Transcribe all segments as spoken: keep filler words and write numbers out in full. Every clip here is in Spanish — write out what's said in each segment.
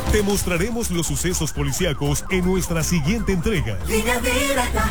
Te mostraremos los sucesos policíacos en nuestra siguiente entrega. Línea Directa.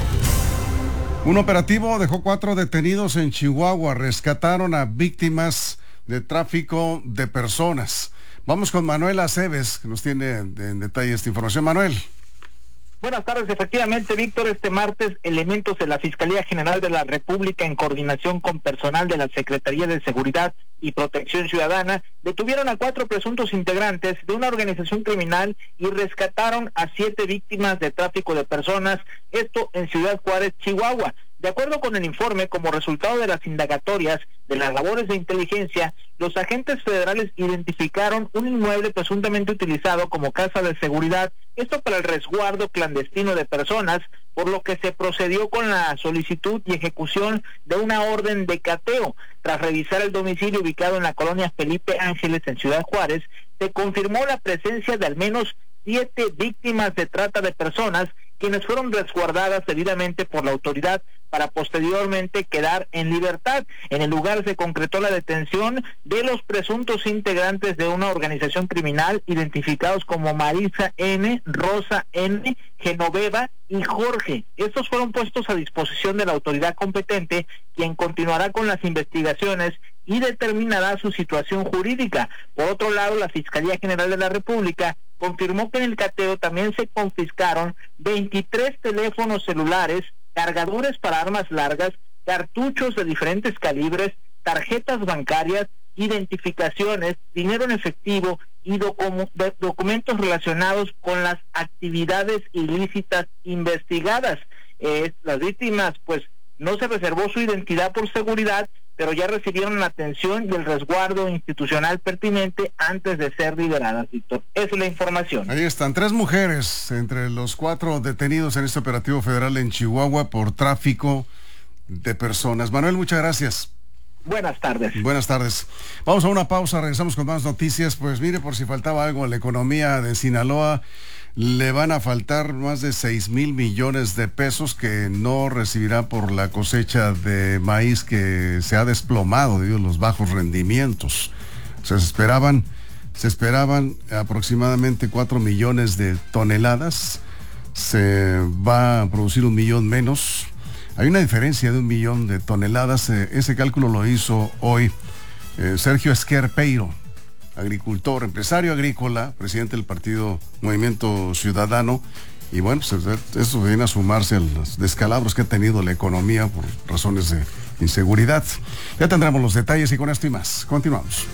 Un operativo dejó cuatro detenidos en Chihuahua. Rescataron a víctimas de tráfico de personas. Vamos con Manuel Aceves, que nos tiene en detalle esta información. Manuel. Buenas tardes, efectivamente, Víctor, este martes elementos de la Fiscalía General de la República en coordinación con personal de la Secretaría de Seguridad y Protección Ciudadana detuvieron a cuatro presuntos integrantes de una organización criminal y rescataron a siete víctimas de tráfico de personas, esto en Ciudad Juárez, Chihuahua. De acuerdo con el informe, como resultado de las indagatorias de las labores de inteligencia, los agentes federales identificaron un inmueble presuntamente utilizado como casa de seguridad, esto para el resguardo clandestino de personas, por lo que se procedió con la solicitud y ejecución de una orden de cateo. Tras revisar el domicilio ubicado en la colonia Felipe Ángeles en Ciudad Juárez, se confirmó la presencia de al menos siete víctimas de trata de personas, quienes fueron resguardadas debidamente por la autoridad para posteriormente quedar en libertad. En el lugar se concretó la detención de los presuntos integrantes de una organización criminal identificados como Marisa N., Rosa N., Genoveva y Jorge. Estos fueron puestos a disposición de la autoridad competente, quien continuará con las investigaciones y determinará su situación jurídica. Por otro lado, la Fiscalía General de la República confirmó que en el cateo también se confiscaron veintitrés teléfonos celulares, cargadores para armas largas, cartuchos de diferentes calibres, tarjetas bancarias, identificaciones, dinero en efectivo y docu- de- documentos relacionados con las actividades ilícitas investigadas. Eh, las víctimas, pues, no se reservó su identidad por seguridad, pero ya recibieron la atención y el resguardo institucional pertinente antes de ser liberadas, Víctor. Esa es la información. Ahí están, tres mujeres entre los cuatro detenidos en este operativo federal en Chihuahua por tráfico de personas. Manuel, muchas gracias. Buenas tardes. Buenas tardes. Vamos a una pausa, regresamos con más noticias. Pues mire, por si faltaba algo en la economía de Sinaloa, le van a faltar más de seis mil millones de pesos que no recibirá por la cosecha de maíz que se ha desplomado debido a los bajos rendimientos. Se esperaban, se esperaban aproximadamente cuatro millones de toneladas. Se va a producir un millón menos. Hay una diferencia de un millón de toneladas. Eh, ese cálculo lo hizo hoy eh, Sergio Esquerpeiro, agricultor, empresario agrícola, presidente del partido Movimiento Ciudadano. Y bueno, pues eso viene a sumarse a los descalabros que ha tenido la economía por razones de inseguridad. Ya tendremos los detalles y con esto y más. Continuamos.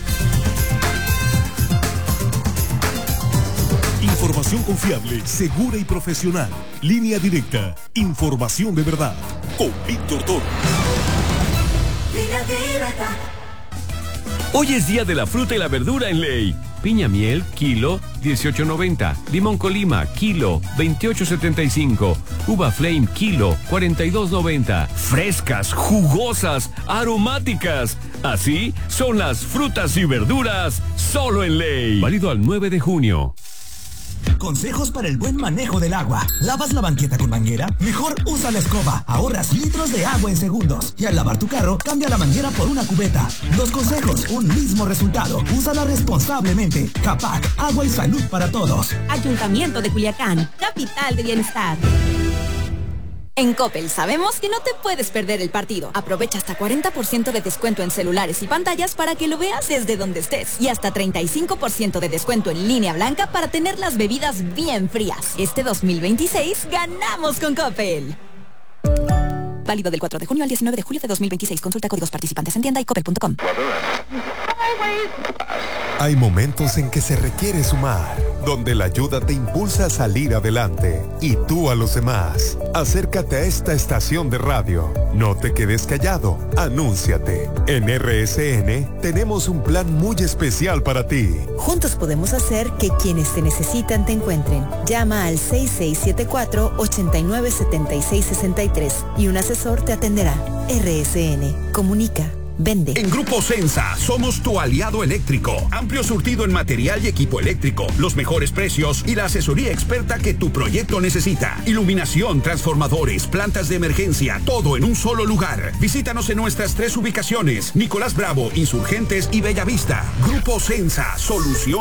Información confiable, segura y profesional. Línea Directa. Información de verdad. Con Víctor Toro. Línea Directa. Hoy es día de la fruta y la verdura en Ley. Piña miel, kilo, dieciocho noventa. Limón Colima, kilo, veintiocho setenta y cinco. Uva Flame, kilo, cuarenta y dos noventa. Frescas, jugosas, aromáticas. Así son las frutas y verduras solo en Ley. Válido al nueve de junio. Consejos para el buen manejo del agua. ¿Lavas la banqueta con manguera? Mejor usa la escoba. Ahorras litros de agua en segundos. Y al lavar tu carro, cambia la manguera por una cubeta. Dos consejos, un mismo resultado. Úsala responsablemente. Capac, agua y salud para todos. Ayuntamiento de Culiacán, capital de bienestar. En Coppel sabemos que no te puedes perder el partido. Aprovecha hasta cuarenta por ciento de descuento en celulares y pantallas para que lo veas desde donde estés. Y hasta treinta y cinco por ciento de descuento en línea blanca para tener las bebidas bien frías. Este dos mil veintiséis ganamos con Coppel. Válido del cuatro de junio al diecinueve de julio de dos mil veintiséis. Consulta códigos participantes en tienda y coppel punto com. Hay momentos en que se requiere sumar, donde la ayuda te impulsa a salir adelante y tú a los demás. Acércate a esta estación de radio. No te quedes callado. Anúnciate. En R S N tenemos un plan muy especial para ti. Juntos podemos hacer que quienes te necesitan te encuentren. Llama al seis seis siete cuatro, ocho nueve siete seis seis tres y un asesor te atenderá. R S N. Comunica. Vende. En Grupo Sensa somos tu aliado eléctrico. Amplio surtido en material y equipo eléctrico, los mejores precios y la asesoría experta que tu proyecto necesita. Iluminación, transformadores, plantas de emergencia, todo en un solo lugar. Visítanos en nuestras tres ubicaciones: Nicolás Bravo, Insurgentes y Bellavista. Grupo Sensa, solución